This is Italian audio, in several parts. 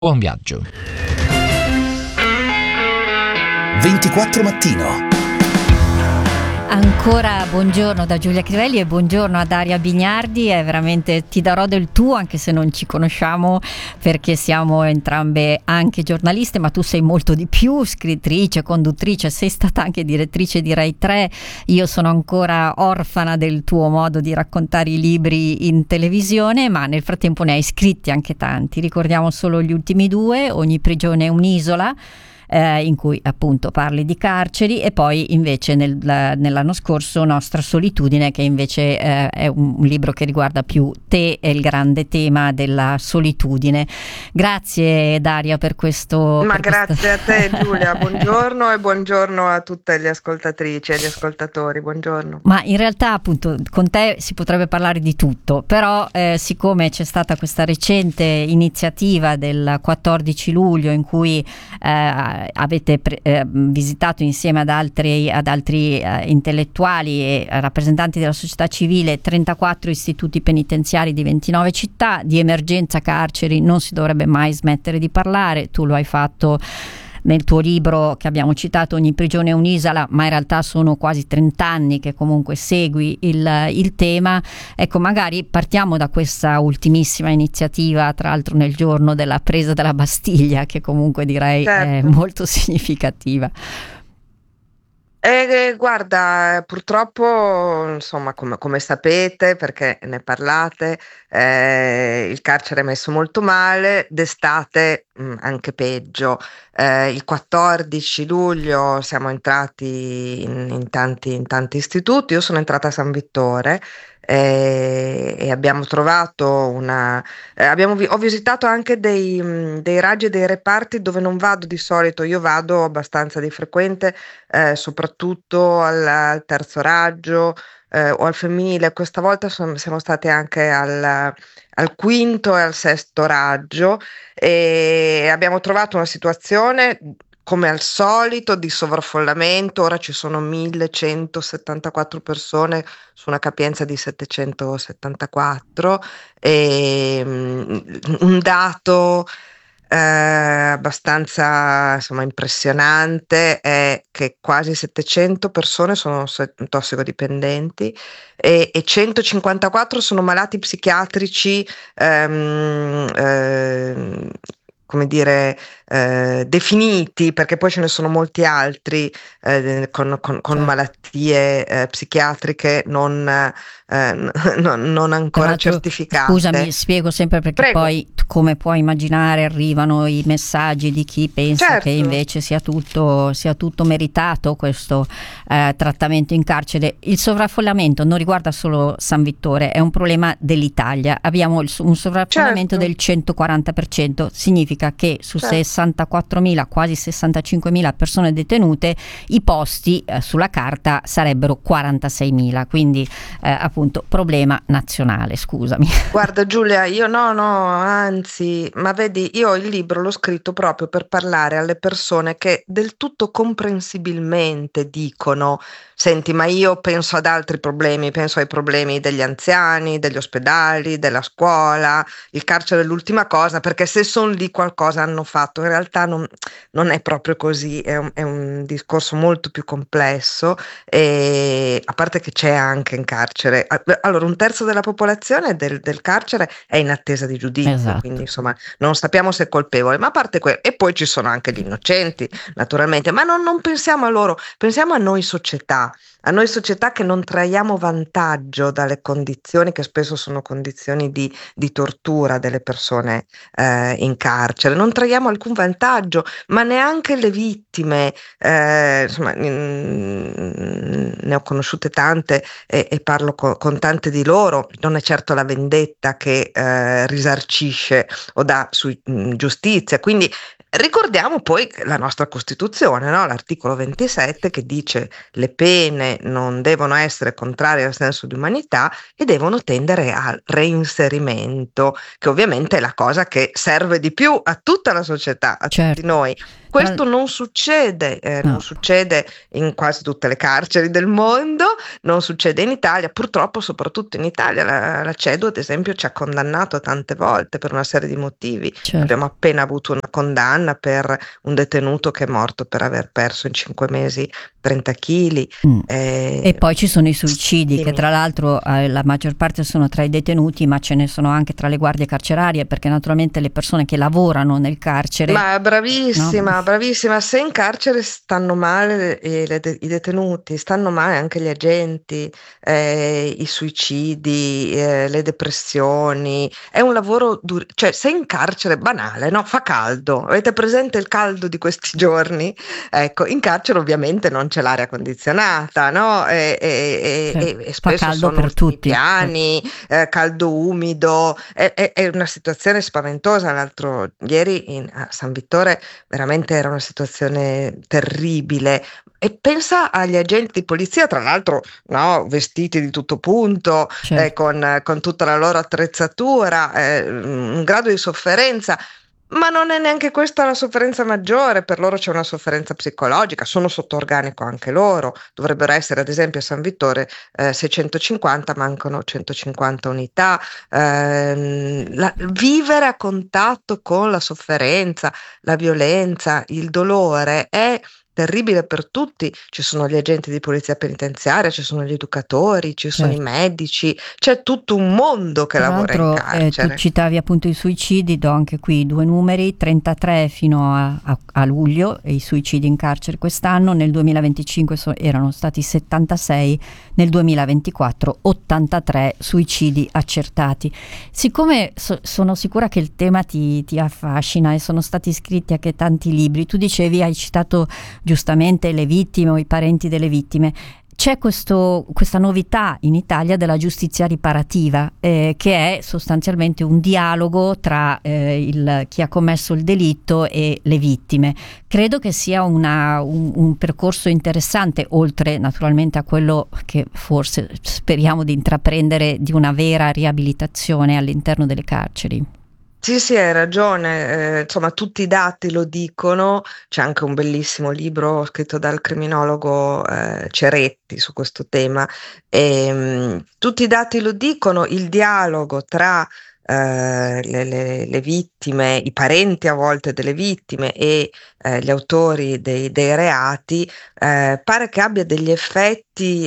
Buon viaggio. 24 Mattino. Ancora buongiorno da Giulia Crivelli e buongiorno a Daria Bignardi. È veramente, ti darò del tu anche se non ci conosciamo, perché siamo entrambe anche giornaliste, ma tu sei molto di più, scrittrice, conduttrice, sei stata anche direttrice di Rai 3. Io sono ancora orfana del tuo modo di raccontare i libri in televisione, ma nel frattempo ne hai scritti anche tanti. Ricordiamo solo gli ultimi due: Ogni prigione è un'isola, in cui appunto parli di carceri, e poi invece nell'anno scorso Nostra solitudine, che invece è un libro che riguarda più te e il grande tema della solitudine. Grazie Daria per questo. Ma grazie a te Giulia, buongiorno e buongiorno a tutte le ascoltatrici e gli ascoltatori, buongiorno. Ma in realtà appunto con te si potrebbe parlare di tutto, però siccome c'è stata questa recente iniziativa del 14 luglio in cui avete visitato insieme ad altri intellettuali e rappresentanti della società civile 34 istituti penitenziari di 29 città, di emergenza carceri non si dovrebbe mai smettere di parlare. Tu lo hai fatto nel tuo libro che abbiamo citato, Ogni prigione è un'isola, ma in realtà sono quasi 30 anni che comunque segui il tema. Ecco, magari partiamo da questa ultimissima iniziativa, tra l'altro nel giorno della presa della Bastiglia, che comunque direi è molto significativa. Guarda, purtroppo, insomma, come sapete, perché ne parlate, il carcere è messo molto male, d'estate anche peggio. Il 14 luglio siamo entrati in tanti istituti, io sono entrata a San Vittore e abbiamo trovato ho visitato anche dei raggi e dei reparti dove non vado di solito. Io vado abbastanza di frequente, soprattutto al terzo raggio o al femminile. Questa volta siamo state anche al quinto e al sesto raggio e abbiamo trovato una situazione come al solito di sovraffollamento. Ora ci sono 1174 persone su una capienza di 774 e un dato abbastanza, insomma, impressionante è che quasi 700 persone sono tossicodipendenti e 154 sono malati psichiatrici, come dire, definiti, perché poi ce ne sono molti altri con malattie psichiatriche non ancora certificate. Scusami, spiego sempre perché Prego. Poi, come puoi immaginare, arrivano i messaggi di chi pensa Certo. che invece sia tutto meritato questo trattamento in carcere. Il sovraffollamento non riguarda solo San Vittore, è un problema dell'Italia. Abbiamo un sovraffollamento del 140%, significa che su 64.000, quasi 65.000 persone detenute, i posti sulla carta sarebbero 46.000, quindi appunto problema nazionale. Scusami. Guarda Giulia, io no, anzi, ma vedi, io il libro l'ho scritto proprio per parlare alle persone che del tutto comprensibilmente dicono: senti, ma io penso ad altri problemi, penso ai problemi degli anziani, degli ospedali, della scuola, il carcere è l'ultima cosa, perché se sono lì qualcosa hanno fatto. In realtà non è proprio così, è un discorso molto più complesso, e a parte che c'è anche in carcere. Allora, un terzo della popolazione del carcere è in attesa di giudizio, Esatto. quindi insomma non sappiamo se è colpevole, ma a parte quello, e poi ci sono anche gli innocenti, naturalmente, ma non pensiamo a loro, pensiamo a noi società che non traiamo vantaggio dalle condizioni che spesso sono condizioni di tortura delle persone in carcere. Non traiamo alcun vantaggio, ma neanche le vittime. Insomma, ne ho conosciute tante e parlo con tante di loro. Non è certo la vendetta che risarcisce o dà giustizia, quindi ricordiamo poi la nostra Costituzione, no? L'articolo 27, che dice: le pene non devono essere contrarie al senso di umanità e devono tendere al reinserimento, che ovviamente è la cosa che serve di più a tutta la società, a tutti noi. Questo non succede, No. non succede in quasi tutte le carceri del mondo, non succede in Italia, purtroppo soprattutto in Italia. La CEDU ad esempio ci ha condannato tante volte per una serie di motivi. Certo. Abbiamo appena avuto una condanna per un detenuto che è morto per aver perso in 5 mesi 30 kg. E poi ci sono i suicidi, che tra l'altro la maggior parte sono tra i detenuti, ma ce ne sono anche tra le guardie carcerarie, perché naturalmente le persone che lavorano nel carcere. Ma bravissima, no? bravissima. Se in carcere stanno male i detenuti, stanno male anche gli agenti, i suicidi, le depressioni. È un lavoro cioè se in carcere banale, no? Fa caldo. Avete presente il caldo di questi giorni? Ecco, in carcere ovviamente non c'è l'aria condizionata, no? E Fa spesso caldo sono per ultimi tutti. piani, caldo umido, è una situazione spaventosa. L'altro ieri a San Vittore veramente era una situazione terribile. E pensa agli agenti di polizia, tra l'altro, no, vestiti di tutto punto, Certo. con tutta la loro attrezzatura, un grado di sofferenza. Ma non è neanche questa la sofferenza maggiore, per loro c'è una sofferenza psicologica, sono sotto organico anche loro, dovrebbero essere ad esempio a San Vittore 650, mancano 150 unità. Vivere a contatto con la sofferenza, la violenza, il dolore è terribile per tutti. Ci sono gli agenti di polizia penitenziaria, ci sono gli educatori, ci sono i Certo. medici, c'è tutto un mondo che Tra lavora in l'altro, tu carcere. citavi appunto i suicidi, do anche qui 2 numeri: 33 fino a luglio, i suicidi in carcere quest'anno. Nel 2025 erano stati 76, nel 2024 83 suicidi accertati. Siccome sono sicura che il tema ti affascina e sono stati scritti anche tanti libri, tu dicevi, hai citato giustamente le vittime o i parenti delle vittime. C'è questa novità in Italia della giustizia riparativa, che è sostanzialmente un dialogo tra chi ha commesso il delitto e le vittime. Credo che sia un percorso interessante, oltre naturalmente a quello che forse speriamo di intraprendere, di una vera riabilitazione all'interno delle carceri. Sì, sì, hai ragione, insomma tutti i dati lo dicono, c'è anche un bellissimo libro scritto dal criminologo Ceretti su questo tema, tutti i dati lo dicono, il dialogo tra le vittime, i parenti a volte delle vittime e gli autori dei reati, pare che abbia degli effetti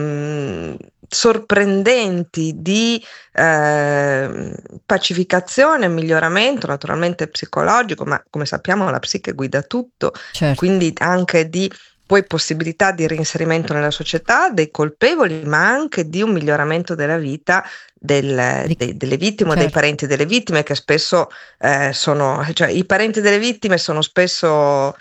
sorprendenti di pacificazione, miglioramento naturalmente psicologico, ma come sappiamo la psiche guida tutto, Certo. quindi anche di poi possibilità di reinserimento nella società dei colpevoli, ma anche di un miglioramento della vita delle vittime o dei Certo. parenti delle vittime, che spesso cioè i parenti delle vittime sono spesso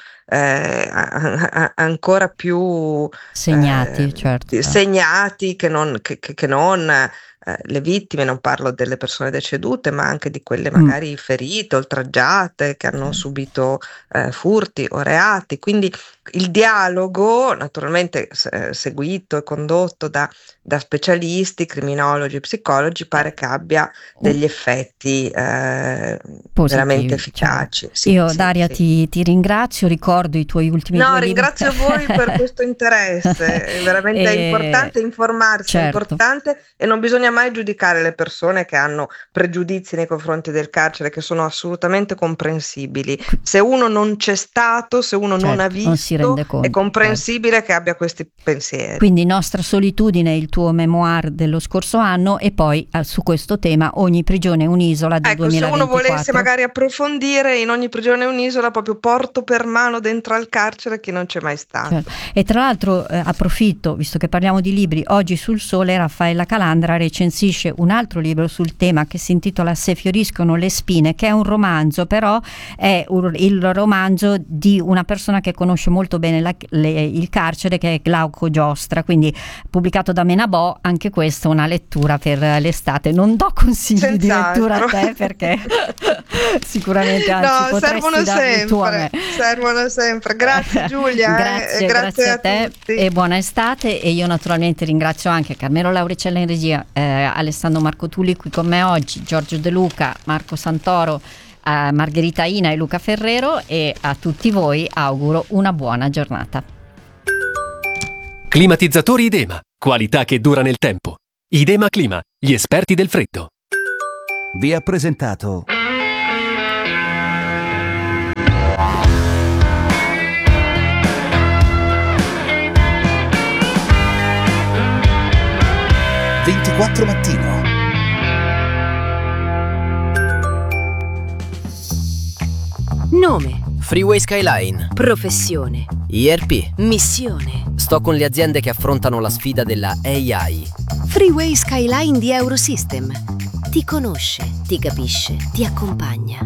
ancora più Segnati, certo. segnati che non le vittime. Non parlo delle persone decedute, ma anche di quelle magari ferite, oltraggiate, che hanno subito furti o reati. Quindi il dialogo, naturalmente seguito e condotto da specialisti, criminologi, psicologi, pare che abbia degli effetti veramente efficaci. Certo. Io, Daria, ti ringrazio, ricordo i tuoi ultimi 2 libri. Ringrazio voi per questo interesse, è veramente importante informarsi, certo. È importante, e non bisogna mai giudicare le persone che hanno pregiudizi nei confronti del carcere, che sono assolutamente comprensibili. Se uno non c'è stato, se uno non ha visto, non si rende conto, è comprensibile che abbia questi pensieri. Quindi Nostra solitudine, il tuo memoir dello scorso anno, e poi su questo tema Ogni prigione è un'isola del 2024. Se uno volesse magari approfondire, in Ogni prigione è un'isola proprio porto per mano dentro al carcere chi non c'è mai stato. Certo. E tra l'altro approfitto, visto che parliamo di libri, oggi sul Sole Raffaella Calandra recensisce un altro libro sul tema che si intitola Se fioriscono le spine, che è un romanzo, però è il romanzo di una persona che conosce molto bene il carcere, che è Glauco Giostra, quindi pubblicato da Menabò. Anche questa è una lettura per l'estate. Non do consigli di lettura a te, perché sicuramente servono sempre. Grazie Giulia, grazie a te tutti. E buona estate. E io naturalmente ringrazio anche Carmelo Lauricella in regia, Alessandro Marcotulli qui con me oggi, Giorgio De Luca, Marco Santoro a Margherita Ina e Luca Ferrero, e a tutti voi auguro una buona giornata. Climatizzatori Idema, qualità che dura nel tempo. Idema Clima, gli esperti del freddo. Vi ha presentato «24 Mattino». Nome. Freeway Skyline. Professione. ERP. Missione. Sto con le aziende che affrontano la sfida della AI. Freeway Skyline di Eurosystem. Ti conosce, ti capisce, ti accompagna.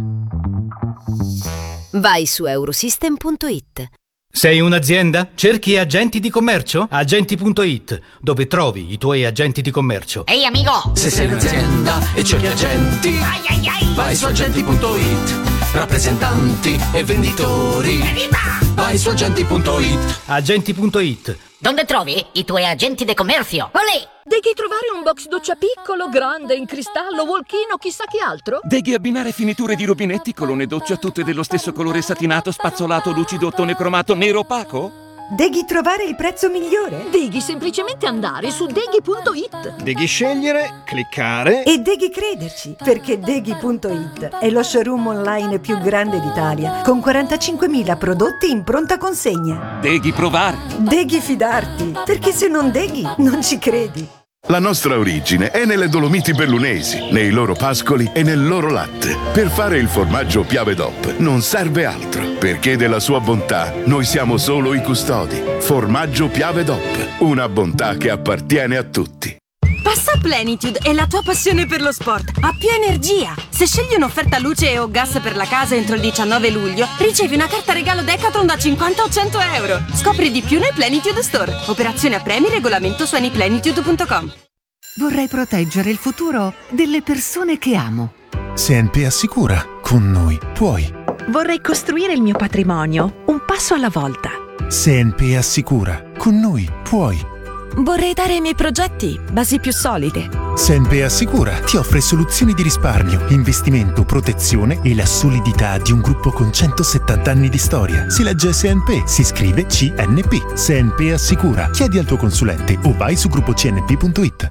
Vai su Eurosystem.it. Sei un'azienda? Cerchi agenti di commercio? Agenti.it, dove trovi i tuoi agenti di commercio. Ehi amico! Se sei un'azienda e cerchi agenti, vai su agenti.it. Rappresentanti e venditori, vai su agenti.it. Agenti.it. Dove trovi i tuoi agenti di commercio? Olè! Devi trovare un box doccia piccolo, grande, in cristallo, walk-in o chissà che altro? Devi abbinare finiture di rubinetti, colonne doccia tutte dello stesso colore satinato, spazzolato, lucido, ottone cromato, nero opaco? Devi trovare il prezzo migliore? Devi semplicemente andare su Deghi.it. Devi scegliere, cliccare e devi crederci, perché Deghi.it è lo showroom online più grande d'Italia, con 45.000 prodotti in pronta consegna. Devi provare. Devi fidarti, perché se non deghi, non ci credi. La nostra origine è nelle Dolomiti Bellunesi, nei loro pascoli e nel loro latte. Per fare il formaggio Piave DOP non serve altro, perché della sua bontà noi siamo solo i custodi. Formaggio Piave DOP, una bontà che appartiene a tutti. Passa Plenitude è la tua passione per lo sport, ha più energia. Se scegli un'offerta luce o gas per la casa entro il 19 luglio, ricevi una carta regalo Decathlon da 50 o 100 euro. Scopri di più nei Plenitude Store. Operazione a premi, regolamento su anyplenitude.com. Vorrei proteggere il futuro delle persone che amo. CNP Assicura. Con noi puoi. Vorrei costruire il mio patrimonio, un passo alla volta. CNP Assicura. Con noi puoi. Vorrei dare ai miei progetti basi più solide. CNP Assicura ti offre soluzioni di risparmio, investimento, protezione e la solidità di un gruppo con 170 anni di storia. Si legge CNP, si scrive CNP. CNP Assicura. Chiedi al tuo consulente o vai su gruppocnp.it.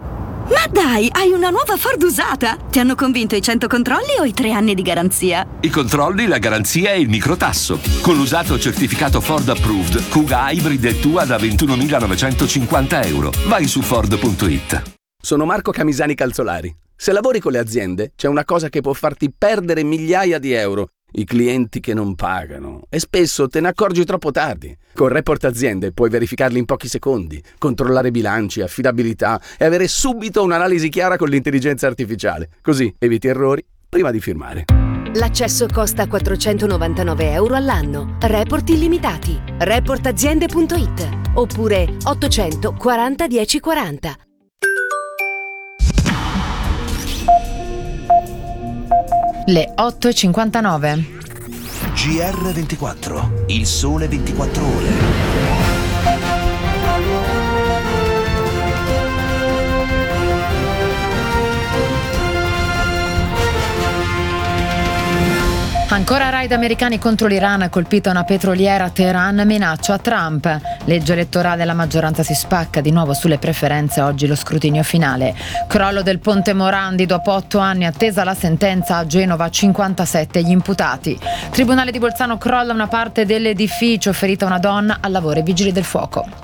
Ma dai, hai una nuova Ford usata! Ti hanno convinto i 100 controlli o i 3 anni di garanzia? I controlli, la garanzia e il microtasso. Con l'usato certificato Ford Approved, Kuga Hybrid è tua da 21.950 euro. Vai su Ford.it. Sono Marco Camisani Calzolari. Se lavori con le aziende, c'è una cosa che può farti perdere migliaia di euro. I clienti che non pagano. E spesso te ne accorgi troppo tardi. Con Report Aziende puoi verificarli in pochi secondi, controllare bilanci, affidabilità e avere subito un'analisi chiara con l'intelligenza artificiale. Così eviti errori prima di firmare. L'accesso costa 499 euro all'anno. Report illimitati. Reportaziende.it oppure 840 1040. Le 8:59. GR24, il sole 24 ore. Ancora raid americani contro l'Iran, colpita una petroliera a Teheran, minaccia a Trump. Legge elettorale, la maggioranza si spacca di nuovo sulle preferenze, oggi lo scrutinio finale. Crollo del ponte Morandi, dopo 8 anni attesa la sentenza, a Genova 57 gli imputati. Tribunale di Bolzano, crolla una parte dell'edificio, ferita una donna, al lavoro i vigili del fuoco.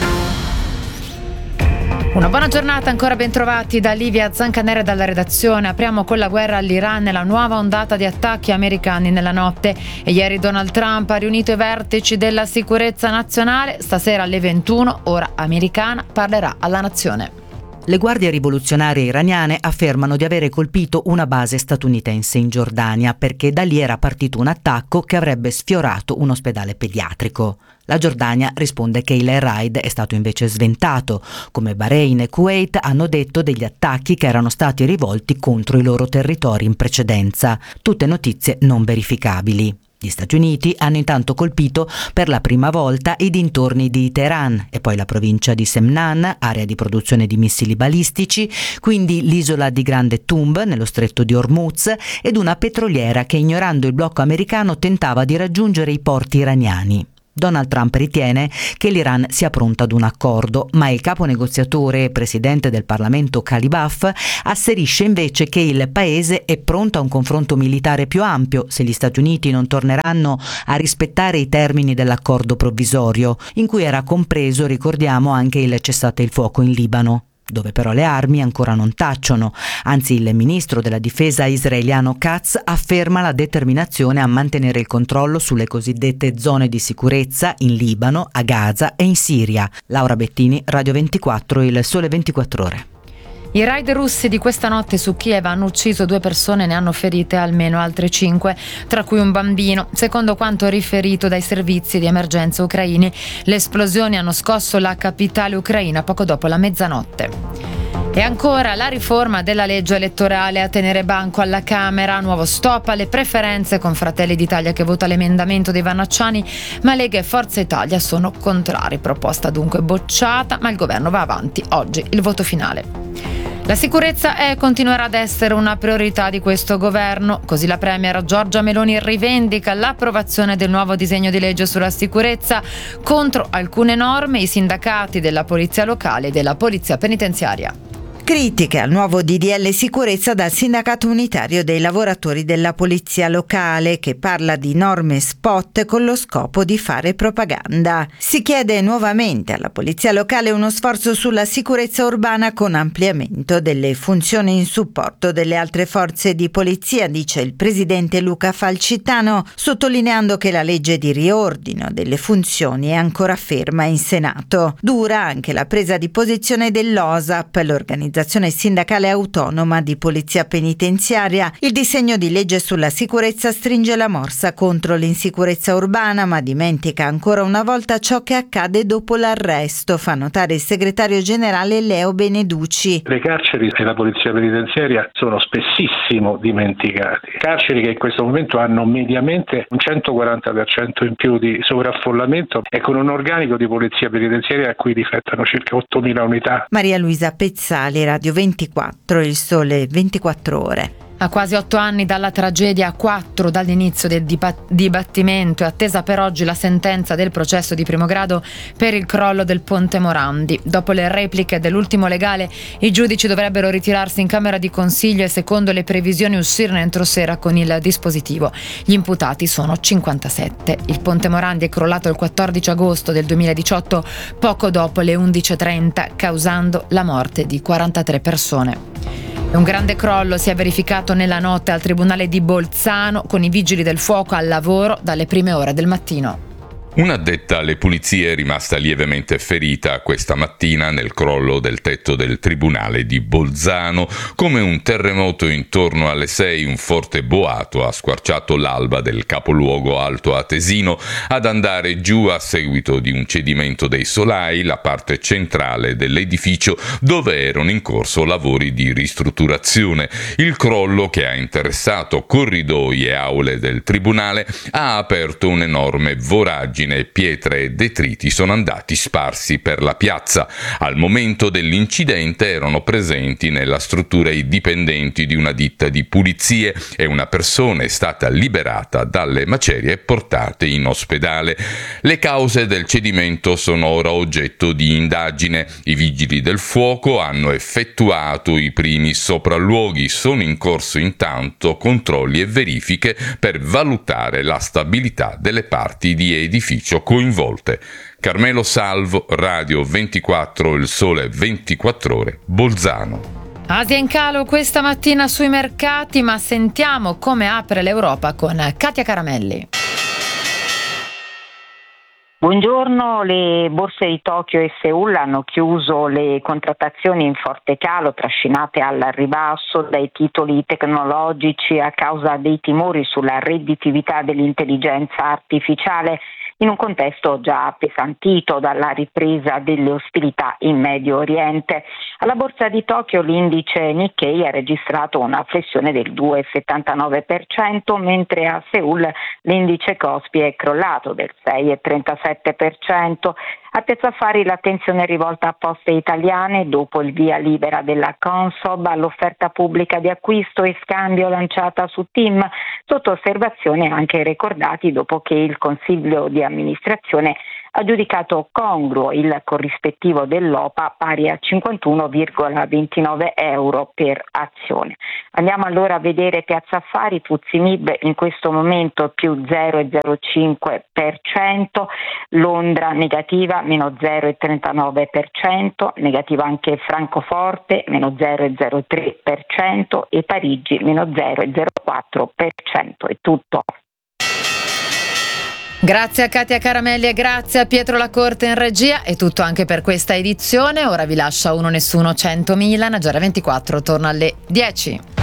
Una buona giornata, ancora ben trovati da Livia Zancanera dalla redazione. Apriamo con la guerra all'Iran e la nuova ondata di attacchi americani nella notte. E ieri Donald Trump ha riunito i vertici della sicurezza nazionale. Stasera alle 21, ora americana, parlerà alla nazione. Le guardie rivoluzionarie iraniane affermano di avere colpito una base statunitense in Giordania perché da lì era partito un attacco che avrebbe sfiorato un ospedale pediatrico. La Giordania risponde che il raid è stato invece sventato, come Bahrain e Kuwait hanno detto degli attacchi che erano stati rivolti contro i loro territori in precedenza, tutte notizie non verificabili. Gli Stati Uniti hanno intanto colpito per la prima volta i dintorni di Teheran e poi la provincia di Semnan, area di produzione di missili balistici, quindi l'isola di Grande Tumb nello stretto di Hormuz ed una petroliera che, ignorando il blocco americano, tentava di raggiungere i porti iraniani. Donald Trump ritiene che l'Iran sia pronto ad un accordo, ma il capo negoziatore e presidente del Parlamento Kalibaf asserisce invece che il paese è pronto a un confronto militare più ampio se gli Stati Uniti non torneranno a rispettare i termini dell'accordo provvisorio, in cui era compreso, ricordiamo, anche il cessate il fuoco in Libano, dove però le armi ancora non tacciono. Anzi, il ministro della difesa israeliano Katz afferma la determinazione a mantenere il controllo sulle cosiddette zone di sicurezza in Libano, a Gaza e in Siria. Laura Bettini, Radio 24, Il Sole 24 Ore. I raid russi di questa notte su Kiev hanno ucciso 2 persone e ne hanno ferite almeno altre 5, tra cui un bambino. Secondo quanto riferito dai servizi di emergenza ucraini, le esplosioni hanno scosso la capitale ucraina poco dopo la mezzanotte. E ancora la riforma della legge elettorale a tenere banco alla Camera, nuovo stop alle preferenze con Fratelli d'Italia che vota l'emendamento dei Vannacciani, ma Lega e Forza Italia sono contrari. Proposta dunque bocciata, ma il governo va avanti. Oggi il voto finale. La sicurezza è e continuerà ad essere una priorità di questo governo, così la premier Giorgia Meloni rivendica l'approvazione del nuovo disegno di legge sulla sicurezza. Contro alcune norme i sindacati della polizia locale e della polizia penitenziaria. Critiche al nuovo DDL sicurezza dal sindacato unitario dei lavoratori della polizia locale, che parla di norme spot con lo scopo di fare propaganda. Si chiede nuovamente alla polizia locale uno sforzo sulla sicurezza urbana con ampliamento delle funzioni in supporto delle altre forze di polizia, dice il presidente Luca Falcittano, sottolineando che la legge di riordino delle funzioni è ancora ferma in Senato. Dura anche la presa di posizione dell'OSAP, l'organizzazione sindacale autonoma di polizia penitenziaria. Il disegno di legge sulla sicurezza stringe la morsa contro l'insicurezza urbana, ma dimentica ancora una volta ciò che accade dopo l'arresto, fa notare il segretario generale Leo Beneducci. Le carceri e la polizia penitenziaria sono spessissimo dimenticati. Carceri che in questo momento hanno mediamente un 140% in più di sovraffollamento e con un organico di polizia penitenziaria a cui difettano circa 8.000 unità. Maria Luisa Pezzali, Radio 24, Il Sole 24 Ore. A quasi 8 anni dalla tragedia, a 4 dall'inizio del dibattimento, è attesa per oggi la sentenza del processo di primo grado per il crollo del ponte Morandi. Dopo le repliche dell'ultimo legale, i giudici dovrebbero ritirarsi in camera di consiglio e, secondo le previsioni, uscirne entro sera con il dispositivo. Gli imputati sono 57. Il ponte Morandi è crollato il 14 agosto del 2018, poco dopo le 11:30, causando la morte di 43 persone. Un grande crollo si è verificato nella notte al Tribunale di Bolzano, con i vigili del fuoco al lavoro dalle prime ore del mattino. Un'addetta alle pulizie è rimasta lievemente ferita questa mattina nel crollo del tetto del Tribunale di Bolzano. Come un terremoto intorno alle 6, un forte boato ha squarciato l'alba del capoluogo alto atesino. Ad andare giù, a seguito di un cedimento dei solai, la parte centrale dell'edificio dove erano in corso lavori di ristrutturazione. Il crollo, che ha interessato corridoi e aule del Tribunale, ha aperto un'enorme voragine. Pietre e detriti sono andati sparsi per la piazza. Al momento dell'incidente erano presenti nella struttura i dipendenti di una ditta di pulizie e una persona è stata liberata dalle macerie e portate in ospedale. Le cause del cedimento sono ora oggetto di indagine. I vigili del fuoco hanno effettuato i primi sopralluoghi. Sono in corso intanto controlli e verifiche per valutare la stabilità delle parti di edificio coinvolte. Carmelo Salvo, Radio 24, Il Sole 24 Ore, Bolzano. Asia in calo questa mattina sui mercati, ma sentiamo come apre l'Europa con Katia Caramelli. Buongiorno, le borse di Tokyo e Seoul hanno chiuso le contrattazioni in forte calo, trascinate al ribasso dai titoli tecnologici a causa dei timori sulla redditività dell'intelligenza artificiale. in un contesto già appesantito dalla ripresa delle ostilità in Medio Oriente. Alla borsa di Tokyo l'indice Nikkei ha registrato una flessione del 2,79%, mentre a Seoul l'indice Kospi è crollato del 6,37%. A Piazza Affari l'attenzione è rivolta a Poste Italiane dopo il via libera della Consob all'offerta pubblica di acquisto e scambio lanciata su TIM, sotto osservazione anche i ricordati dopo che il Consiglio di amministrazione ha giudicato congruo il corrispettivo dell'OPA pari a 51,29 euro per azione. Andiamo allora a vedere Piazza Affari. FTSE MIB in questo momento più 0,05%, Londra negativa meno 0,39%, negativa anche Francoforte meno 0,03% e Parigi meno 0,04%. È tutto. Grazie a Katia Caramelli e grazie a Pietro Lacorte in regia. È tutto anche per questa edizione. Ora vi lascio a Uno Nessuno 100 Milan. Giara 24 torna alle 10.